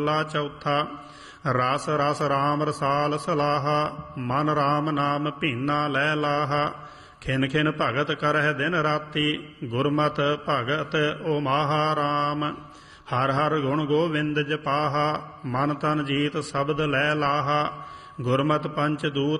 ਮਹੱਲਾ ਚੌਥਾ। ਰਸ ਰਸ ਰਾਮ ਰਸਾਲ ਸਲਾਹਾ, ਮਨ ਰਾਮ ਨਾਮ ਭੀਨਾ ਲੈ ਲਾਹਾ। ਖਿਨ ਖਿਨ ਭਗਤ ਕਰਹਿ ਦਿਨ ਰਾਤੀ, ਗੁਰਮਤਿ ਭਗਤ ਓ ਮਾਹਾ ਰਾਮ। ਹਰ ਹਰ ਗੁਣ ਗੋਵਿੰਦ ਜਪਾਹਾ, ਮਨ ਤਨ ਜੀਤ ਸ਼ਬਦ ਲੈ ਲਾਹਾ। ਗੁਰਮਤਿ ਪੰਚ ਦੂਤ